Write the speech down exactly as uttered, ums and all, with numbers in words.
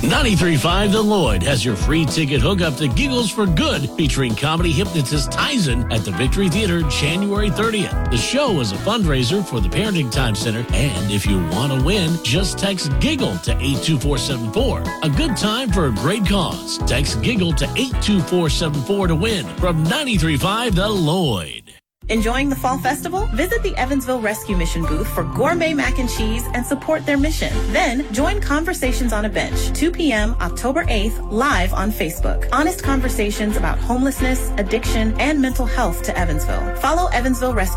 ninety-three point five The Lloyd has your free ticket hookup to Giggles for Good, featuring comedy hypnotist Tyson at the Victory Theater January thirtieth. The show is a fundraiser for the Parenting Time Center, and if you want to win, just text GIGGLE to eight two four seven four. A good time for a great cause. Text GIGGLE to eight two four seven four to win from ninety-three point five The Lloyd. Enjoying the Fall Festival? Visit the Evansville Rescue Mission booth for gourmet mac and cheese and support their mission. Then join Conversations on a Bench, two p.m. October eighth, live on Facebook. Honest conversations about homelessness, addiction, and mental health to Evansville. Follow Evansville Rescue